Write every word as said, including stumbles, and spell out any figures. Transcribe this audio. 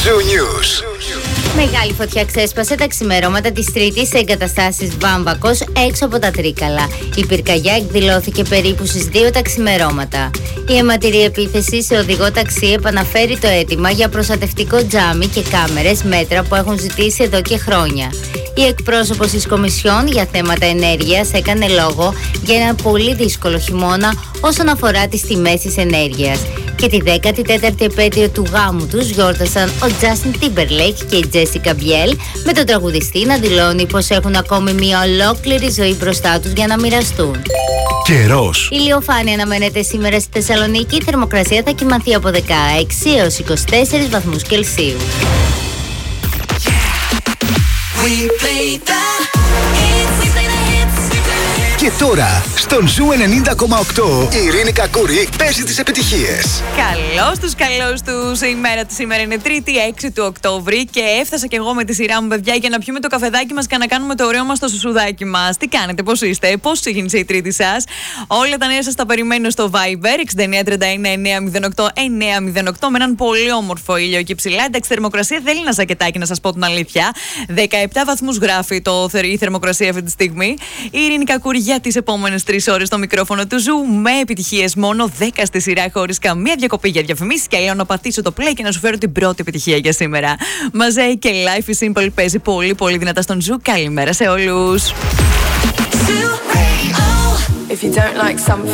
Zoo News. Μεγάλη φωτιά ξέσπασε τα ξημερώματα της Τρίτης σε εγκαταστάσεις Βάμβακος έξω από τα Τρίκαλα. Η πυρκαγιά εκδηλώθηκε περίπου στις δύο τα ξημερώματα. Η αιματηρή επίθεση σε οδηγό ταξί επαναφέρει το αίτημα για προστατευτικό τζάμι και κάμερες, μέτρα που έχουν ζητήσει εδώ και χρόνια. Η εκπρόσωπος της Κομισιόν για θέματα ενέργειας έκανε λόγο για ένα πολύ δύσκολο χειμώνα όσον αφορά τις τιμές της ενέργειας. Και τη δέκατη τέταρτη επέτειο του γάμου τους γιόρτασαν ο Justin Timberlake και η Jessica Biel, με τον τραγουδιστή να δηλώνει πως έχουν ακόμη μια ολόκληρη ζωή μπροστά τους για να μοιραστούν. Καιρός. Ηλιοφάνεια αναμένεται σήμερα στη Θεσσαλονίκη. Η θερμοκρασία θα κυμανθεί από δεκαέξι έως είκοσι τέσσερις βαθμούς Κελσίου. Και τώρα, στον Ζου ενενήντα κόμμα οκτώ, η Ειρήνη Κακούρη παίζει τις επιτυχίες. Καλώς τους, καλώς τους. Η μέρα της σήμερα είναι Τρίτη, έξι του Οκτώβρη και έφτασα και εγώ με τη σειρά μου, παιδιά, για να πιούμε το καφεδάκι μας και να κάνουμε το ωραίο μας το σουσουδάκι μας. Τι κάνετε, πώς είστε, πώς ξεκίνησε η Τρίτη σας? Όλα τα νέα σας τα περιμένω στο Viber εξήντα εννέα τριάντα ένα εννέα μηδέν οκτώ εννέα μηδέν οκτώ με έναν πολύ όμορφο ήλιο εκεί ψηλά. Εντάξει, θερμοκρασία θέλει ένα ζακετάκι, να σας πω την αλήθεια. δεκαεπτά βαθμούς γράφει το, η θερμοκρασία αυτή τη στιγμή. Η Ειρήνη Κακούρη για τις επόμενες τρεις ώρες στο μικρόφωνο του Ζου, με επιτυχίες μόνο, δέκα στη σειρά χωρίς καμία διακοπή για διαφημίσεις. Και λέω να πατήσω το play και να σου φέρω την πρώτη επιτυχία για σήμερα. Μαζέι και Life is Simple παίζει πολύ πολύ δυνατά στον Ζου. Καλημέρα σε όλους. If you don't like something